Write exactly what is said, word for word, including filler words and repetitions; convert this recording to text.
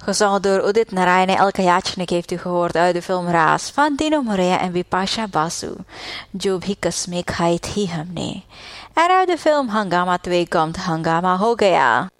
Gezongen door Udit Narayan en Elka Yachnik heeft u gehoord uit de film Raas van Dino Morea en Vipasha Basu. Jo bhi kasme khai thi humne. En uit de film Hangama twee komt Hangama ho gaya.